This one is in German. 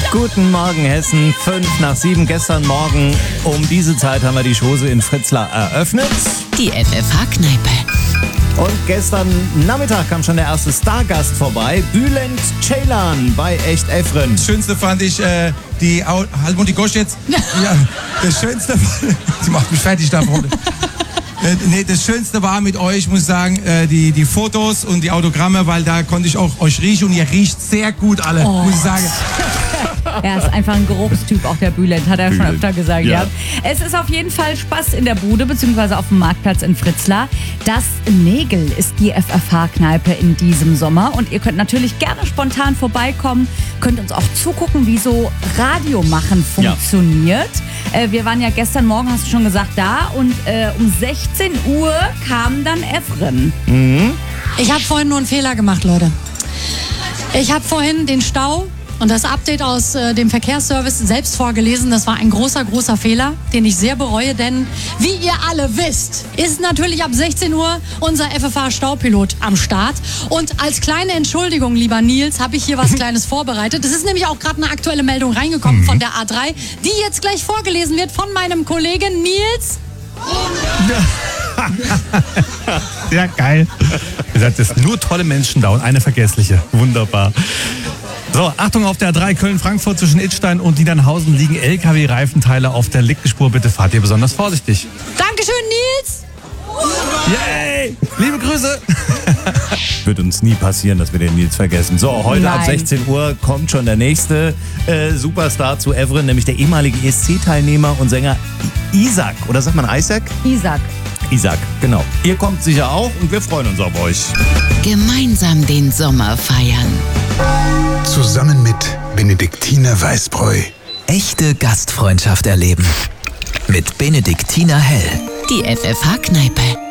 Guten Morgen Hessen, 5:05. Gestern Morgen um diese Zeit haben wir die Chose in Fritzlar eröffnet. Die FFH-Kneipe. Und gestern Nachmittag kam schon der erste Stargast vorbei, Bülent Ceylan bei Echt Evren. Das Schönste fand ich halt die Gosch jetzt. Ja, das Schönste, sie macht mich fertig da vorne. Das Schönste war mit euch, muss ich sagen, die Fotos und die Autogramme, weil da konnte ich auch euch riechen und ihr riecht sehr gut alle, muss ich sagen. Er ist einfach ein Geruchstyp, auch der Bülent, hat er schon öfter gesagt. Ja. Es ist auf jeden Fall Spaß in der Bude, beziehungsweise auf dem Marktplatz in Fritzlar. Das Nägel ist die FFH-Kneipe in diesem Sommer. Und ihr könnt natürlich gerne spontan vorbeikommen, könnt uns auch zugucken, wie so Radiomachen funktioniert. Ja. Wir waren ja gestern Morgen, hast du schon gesagt, da. Und um 16 Uhr kam dann Evren. Mhm. Ich habe vorhin nur einen Fehler gemacht, Leute. Ich habe vorhin den Stau und das Update aus dem Verkehrsservice selbst vorgelesen. Das war ein großer, großer Fehler, den ich sehr bereue, denn wie ihr alle wisst, ist natürlich ab 16 Uhr unser FFH-Staupilot am Start. Und als kleine Entschuldigung, lieber Nils, habe ich hier was Kleines vorbereitet. Es ist nämlich auch gerade eine aktuelle Meldung reingekommen von der A3, die jetzt gleich vorgelesen wird von meinem Kollegen Nils. Ja, geil. Ihr seid jetzt nur tolle Menschen da und eine vergessliche. Wunderbar. So, Achtung, auf der A3 Köln-Frankfurt zwischen Idstein und Niedernhausen liegen LKW-Reifenteile auf der linken Spur. Bitte fahrt ihr besonders vorsichtig. Dankeschön, Nils. Yay! Liebe Grüße. Wird uns nie passieren, dass wir den Nils vergessen. So, heute ab 16 Uhr kommt schon der nächste Superstar zu Evren, nämlich der ehemalige ESC-Teilnehmer und Sänger Isaac. Oder sagt man Isaac? Isaac, genau. Ihr kommt sicher auch und wir freuen uns auf euch. Gemeinsam den Sommer feiern. Zusammen mit Benediktiner Weißbräu. Echte Gastfreundschaft erleben. Mit Benediktiner Hell. Die FFH-Kneipe.